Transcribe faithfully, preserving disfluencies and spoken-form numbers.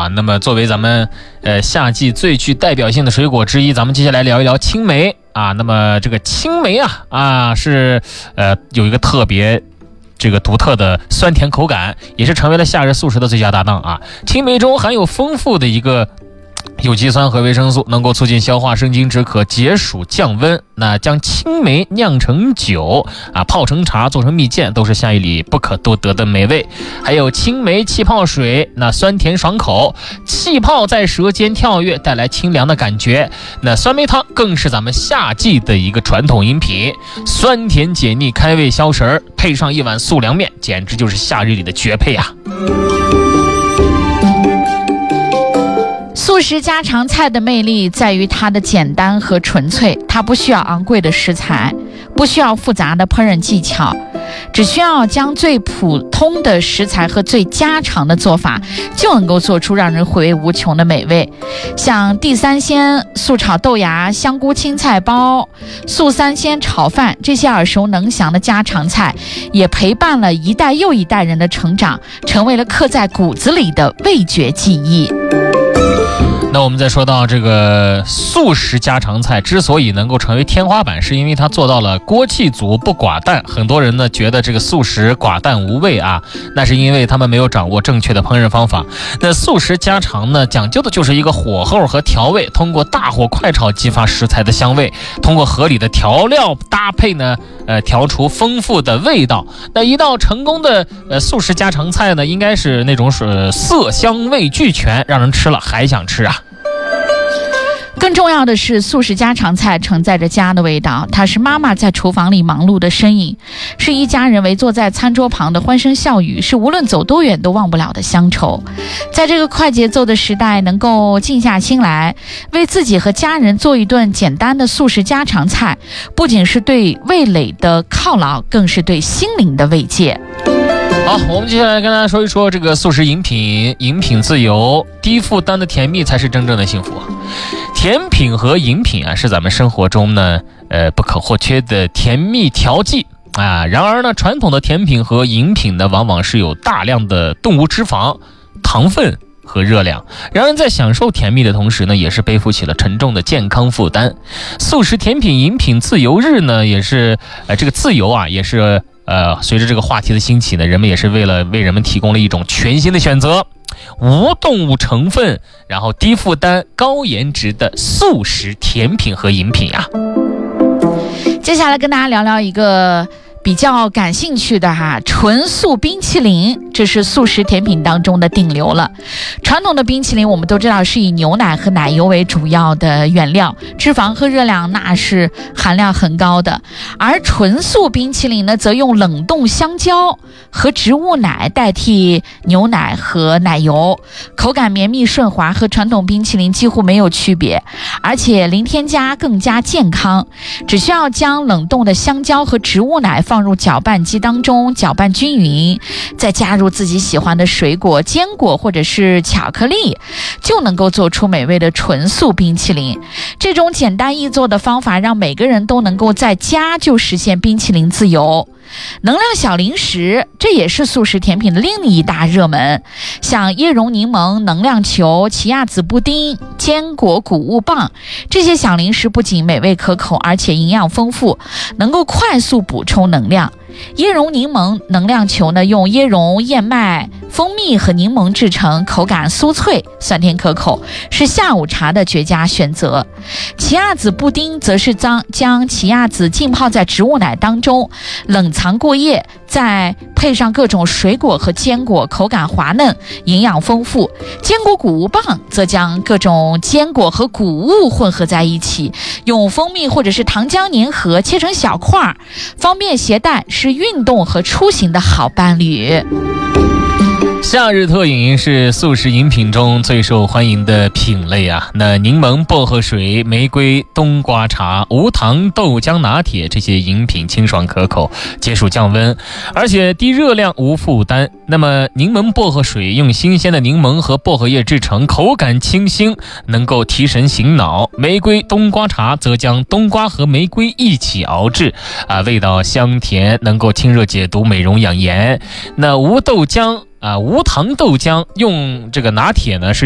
啊。那么作为咱们呃夏季最具代表性的水果之一，咱们接下来聊一聊青梅啊。那么这个青梅啊啊是呃有一个特别这个独特的酸甜口感，也是成为了夏日素食的最佳搭档啊。青梅中含有丰富的一个有机酸和维生素，能够促进消化、生津止渴、解暑降温。那将青梅酿成酒啊，泡成茶，做成蜜饯，都是夏日里不可多得的美味。还有青梅气泡水，那酸甜爽口，气泡在舌尖跳跃，带来清凉的感觉。那酸梅汤更是咱们夏季的一个传统饮品，酸甜解腻，开胃消食，配上一碗素凉面，简直就是夏日里的绝配啊！ 素食家常菜的魅力在于它的简单和纯粹，它不需要昂贵的食材，不需要复杂的烹饪技巧，只需要将最普通的食材和最家常的做法，就能够做出让人回味无穷的美味。像地三鲜、素炒豆芽、香菇青菜包、素三鲜炒饭，这些耳熟能详的家常菜，也陪伴了一代又一代人的成长，成为了刻在骨子里的味觉记忆。 那我们再说到这个素食家常菜之所以能够成为天花板，是因为它做到了锅气足不寡淡。很多人呢觉得这个素食寡淡无味啊，那是因为他们没有掌握正确的烹饪方法。那素食家常呢，讲究的就是一个火候和调味，通过大火快炒激发食材的香味，通过合理的调料搭配呢，呃，调出丰富的味道。那一道成功的呃素食家常菜呢，应该是那种是色香味俱全，让人吃了还想吃啊。 更重要的是，素食家常菜承载着家的味道，它是妈妈在厨房里忙碌的身影，是一家人围坐在餐桌旁的欢声笑语，是无论走多远都忘不了的乡愁。在这个快节奏的时代，能够静下心来为自己和家人做一顿简单的素食家常菜，不仅是对味蕾的犒劳，更是对心灵的慰藉。 好，我们接下来跟大家说一说这个素食饮品，饮品自由，低负担的甜蜜才是真正的幸福。甜品和饮品啊，是咱们生活中呢，呃，不可或缺的甜蜜调剂啊。然而呢，传统的甜品和饮品呢，往往是有大量的动物脂肪、糖分和热量，让人在享受甜蜜的同时呢，也是背负起了沉重的健康负担。素食甜品饮品自由日呢，也是呃，这个自由啊，也是呃，随着这个话题的兴起呢，人们也是为了为人们提供了一种全新的选择。无动物成分，然后低负担、高颜值的素食甜品和饮品啊。 接下来跟大家聊聊一个比较感兴趣的哈，纯素冰淇淋，这是素食甜品当中的顶流了。传统的冰淇淋我们都知道是以牛奶和奶油为主要的原料，脂肪和热量那是含量很高的。而纯素冰淇淋呢，则用冷冻香蕉和植物奶代替牛奶和奶油，口感绵密顺滑，和传统冰淇淋几乎没有区别，而且零添加，更加健康。只需要将冷冻的香蕉和植物奶放入搅拌机当中，搅拌均匀，再加入自己喜欢的水果、坚果或者是巧克力，就能够做出美味的纯素冰淇淋。这种简单易做的方法，让每个人都能够在家就实现冰淇淋自由。能量小零食，这也是素食甜品的另一大热门，像椰蓉柠檬、能量球、奇亚籽布丁、坚果谷物棒，这些小零食不仅美味可口，而且营养丰富，能够快速补充能量。椰蓉柠檬能量球呢，用椰蓉、燕麦、蜂蜜和柠檬制成，口感酥脆，酸甜可口，是下午茶的绝佳选择。奇亚籽布丁则是将将奇亚籽浸泡在植物奶当中，冷藏过夜，再配上各种水果和坚果，口感滑嫩，营养丰富。坚果谷物棒则将各种坚果和谷物混合在一起，用蜂蜜或者是糖浆粘合，切成小块，方便携带，是运动和出行的好伴侣。 夏日特饮是素食饮品中最受欢迎的品类啊。那柠檬薄荷水、玫瑰冬瓜茶、无糖豆浆拿铁这些饮品清爽可口，解暑降温，而且低热量无负担。那么柠檬薄荷水用新鲜的柠檬和薄荷叶制成，口感清新，能够提神醒脑。玫瑰冬瓜茶则将冬瓜和玫瑰一起熬制啊，味道香甜，能够清热解毒、美容养颜。那无豆浆啊，无糖豆浆用这个拿铁呢是